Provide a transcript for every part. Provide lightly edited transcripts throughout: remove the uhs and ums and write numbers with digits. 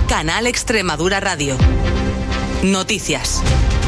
Canal Extremadura Radio. Noticias.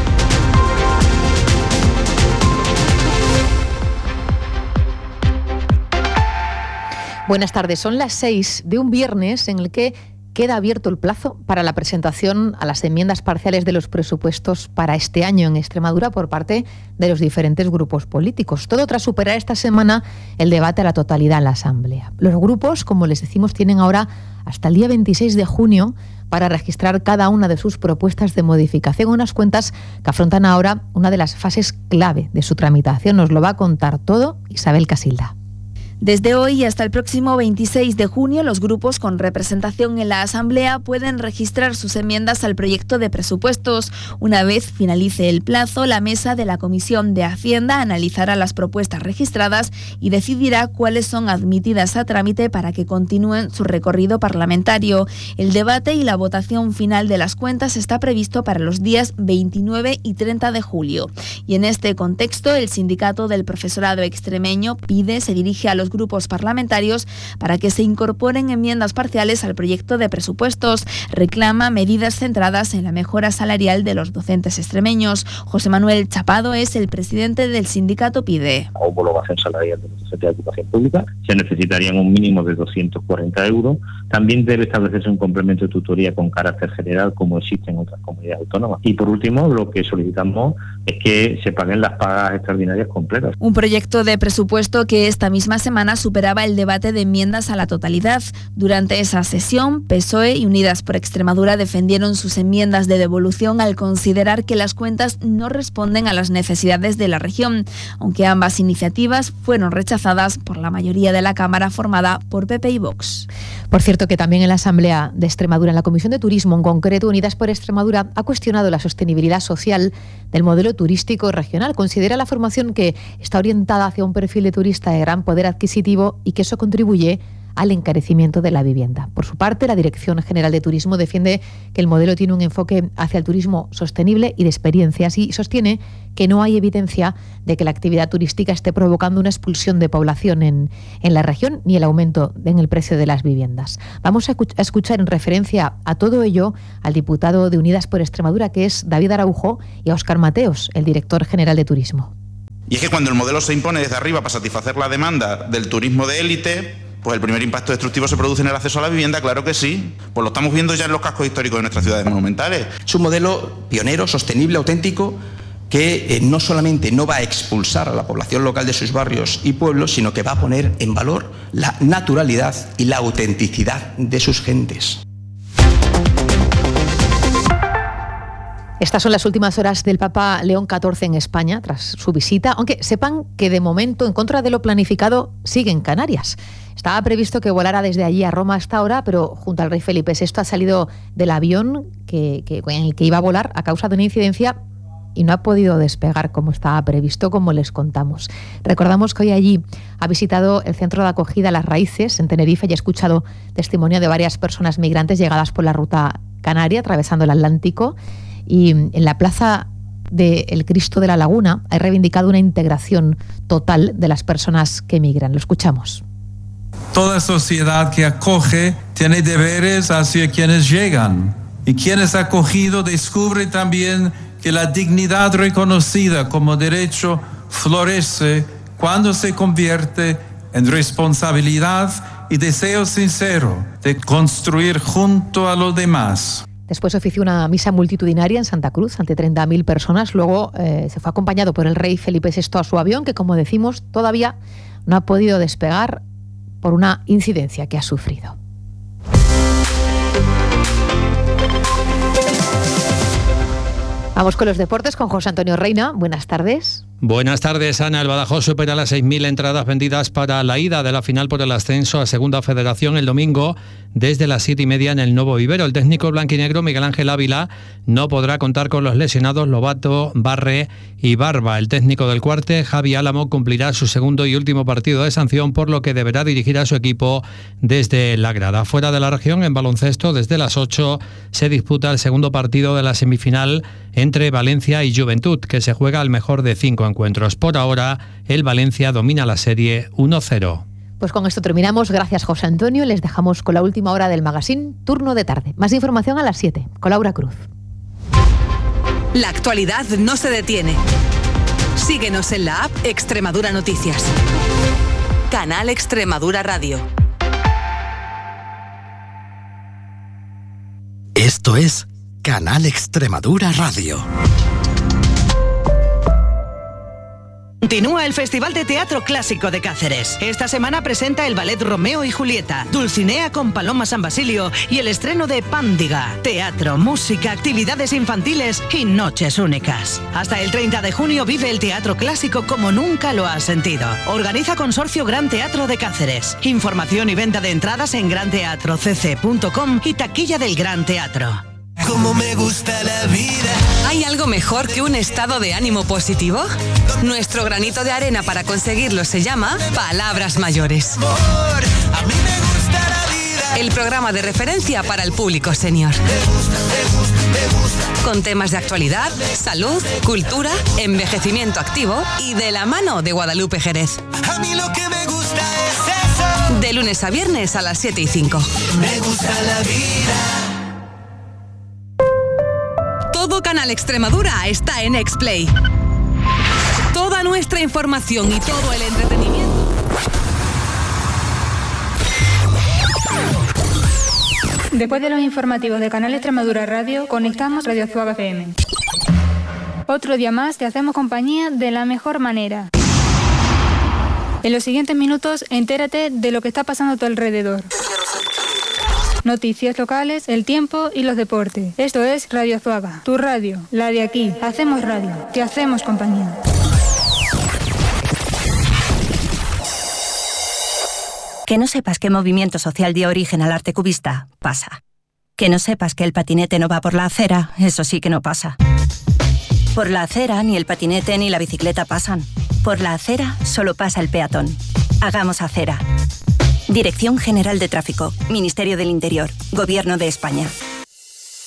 Buenas tardes, son las 6 de un viernes en el que queda abierto el plazo para la presentación a las enmiendas parciales de los presupuestos para este año en Extremadura por parte de los diferentes grupos políticos. Todo tras superar esta semana el debate a la totalidad en la Asamblea. Los grupos, como les decimos, tienen ahora hasta el día 26 de junio para registrar cada una de sus propuestas de modificación, unas cuentas que afrontan ahora una de las fases clave de su tramitación. Nos lo va a contar todo Isabel Casilda. Desde hoy hasta el próximo 26 de junio, los grupos con representación en la Asamblea pueden registrar sus enmiendas al proyecto de presupuestos. Una vez finalice el plazo, la mesa de la Comisión de Hacienda analizará las propuestas registradas y decidirá cuáles son admitidas a trámite para que continúen su recorrido parlamentario. El debate y la votación final de las cuentas está previsto para los días 29 y 30 de julio. Y en este contexto, el Sindicato del Profesorado Extremeño se dirige a los grupos parlamentarios para que se incorporen enmiendas parciales al proyecto de presupuestos. Reclama medidas centradas en la mejora salarial de los docentes extremeños. José Manuel Chapado es el presidente del sindicato PIDE. Homologación salarial de los docentes de educación pública. Se necesitarían un mínimo de 240 euros. También debe establecerse un complemento de tutoría con carácter general, como existe en otras comunidades autónomas. Y por último, lo que solicitamos es que se paguen las pagas extraordinarias completas. Un proyecto de presupuesto que esta misma semana superaba el debate de enmiendas a la totalidad. Durante esa sesión, PSOE y Unidas por Extremadura defendieron sus enmiendas de devolución al considerar que las cuentas no responden a las necesidades de la región, aunque ambas iniciativas fueron rechazadas por la mayoría de la Cámara formada por PP y Vox. Por cierto, que también en la Asamblea de Extremadura, en la Comisión de Turismo, en concreto Unidas por Extremadura, ha cuestionado la sostenibilidad social del modelo turístico regional. Considera la formación que está orientada hacia un perfil de turista de gran poder adquisitivo y que eso contribuye al encarecimiento de la vivienda. Por su parte, la Dirección General de Turismo defiende que el modelo tiene un enfoque hacia el turismo sostenible y de experiencias y sostiene que no hay evidencia de que la actividad turística esté provocando una expulsión de población en la región ni el aumento en el precio de las viviendas. Vamos a escuchar en referencia a todo ello al diputado de Unidas por Extremadura, que es David Araujo, y a Óscar Mateos, el director general de Turismo. Y es que cuando el modelo se impone desde arriba para satisfacer la demanda del turismo de élite, pues el primer impacto destructivo se produce en el acceso a la vivienda, claro que sí. Pues lo estamos viendo ya en los cascos históricos de nuestras ciudades monumentales. Es un modelo pionero, sostenible, auténtico, que no solamente no va a expulsar a la población local de sus barrios y pueblos, sino que va a poner en valor la naturalidad y la autenticidad de sus gentes. Estas son las últimas horas del Papa León XIV en España tras su visita, aunque sepan que de momento, en contra de lo planificado, sigue en Canarias. Estaba previsto que volara desde allí a Roma hasta ahora, pero junto al rey Felipe VI ha salido del avión en el que iba a volar a causa de una incidencia y no ha podido despegar como estaba previsto, como les contamos. Recordamos que hoy allí ha visitado el centro de acogida Las Raíces en Tenerife y ha escuchado testimonio de varias personas migrantes llegadas por la ruta canaria, atravesando el Atlántico. Y en la plaza del Cristo de la Laguna ha reivindicado una integración total de las personas que migran. Lo escuchamos. Toda sociedad que acoge tiene deberes hacia quienes llegan. Y quienes ha acogido descubre también que la dignidad reconocida como derecho florece cuando se convierte en responsabilidad y deseo sincero de construir junto a los demás. Después ofició una misa multitudinaria en Santa Cruz ante 30.000 personas. Luego se fue acompañado por el rey Felipe VI a su avión, que, como decimos, todavía no ha podido despegar por una incidencia que ha sufrido. Vamos con los deportes con José Antonio Reina. Buenas tardes. Buenas tardes, Ana. El Badajoz supera las 6.000 entradas vendidas para la ida de la final por el ascenso a Segunda Federación el domingo desde las 7:30 en el Nuevo Vivero. El técnico blanquinegro Miguel Ángel Ávila no podrá contar con los lesionados Lobato, Barre y Barba. El técnico del Cuarte, Javi Álamo, cumplirá su segundo y último partido de sanción, por lo que deberá dirigir a su equipo desde la grada. Fuera de la región, en baloncesto, desde las 8 se disputa el segundo partido de la semifinal entre Valencia y Juventud, que se juega al mejor de 5 encuentros. Por ahora, el Valencia domina la serie 1-0. Pues con esto terminamos. Gracias, José Antonio. Les dejamos con la última hora del magazine Turno de Tarde. Más información a las 7 con Laura Cruz. La actualidad no se detiene. Síguenos en la app Extremadura Noticias. Canal Extremadura Radio. Esto es Canal Extremadura Radio. Continúa el Festival de Teatro Clásico de Cáceres. Esta semana presenta el ballet Romeo y Julieta, Dulcinea con Paloma San Basilio y el estreno de Pándiga. Teatro, música, actividades infantiles y noches únicas. Hasta el 30 de junio vive el teatro clásico como nunca lo has sentido. Organiza Consorcio Gran Teatro de Cáceres. Información y venta de entradas en granteatrocc.com y taquilla del Gran Teatro. Como me gusta la vida. ¿Hay algo mejor que un estado de ánimo positivo? Nuestro granito de arena para conseguirlo se llama Palabras Mayores. A mí me gusta la vida. El programa de referencia para el público senior. Me gusta. Con temas de actualidad, salud, cultura, envejecimiento activo y de la mano de Guadalupe Jerez. A mí lo que me gusta es eso. De lunes a viernes a las 7:05. Me gusta la vida. Todo Canal Extremadura está en Xplay. Toda nuestra información y todo el entretenimiento. Después de los informativos de Canal Extremadura Radio, conectamos Radio Zuaga FM. Otro día más te hacemos compañía de la mejor manera. En los siguientes minutos, entérate de lo que está pasando a tu alrededor. Noticias locales, el tiempo y los deportes. Esto es Radio Zuaga, tu radio, la de aquí. Hacemos radio, te hacemos compañía. Que no sepas qué movimiento social dio origen al arte cubista, pasa. Que no sepas que el patinete no va por la acera, eso sí que no pasa. Por la acera ni el patinete ni la bicicleta pasan. Por la acera solo pasa el peatón. Hagamos acera. Dirección General de Tráfico, Ministerio del Interior, Gobierno de España.